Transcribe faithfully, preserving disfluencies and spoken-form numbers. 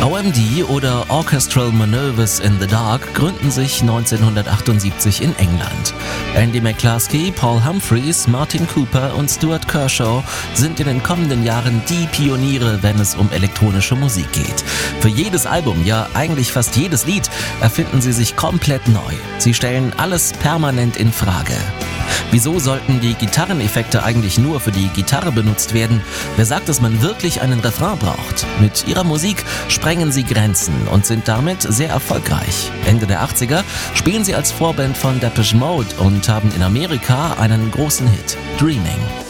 O M D oder Orchestral Manoeuvres in the Dark gründen sich neunzehnhundertachtundsiebzig in England. Andy McCluskey, Paul Humphreys, Martin Cooper und Stuart Kershaw sind in den kommenden Jahren die Pioniere, wenn es um elektronische Musik geht. Für jedes Album, ja eigentlich fast jedes Lied, erfinden sie sich komplett neu. Sie stellen alles permanent in Frage. Wieso sollten die Gitarreneffekte eigentlich nur für die Gitarre benutzt werden? Wer sagt, dass man wirklich einen Refrain braucht? Mit ihrer Musik sprengen sie Grenzen und sind damit sehr erfolgreich. Ende der achtziger spielen sie als Vorband von Depeche Mode und haben in Amerika einen großen Hit, Dreaming.